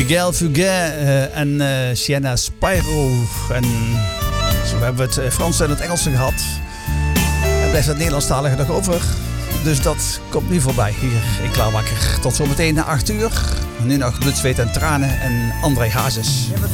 Miguel Fugain en Sienna Spyro. En zo hebben we het Frans en het Engelse gehad. En blijft het Nederlandstalige nog over. Dus dat komt nu voorbij hier in Klaarwakker. Tot zometeen na 8 uur. Nu nog bloed, zweet en tranen en André Hazes. Never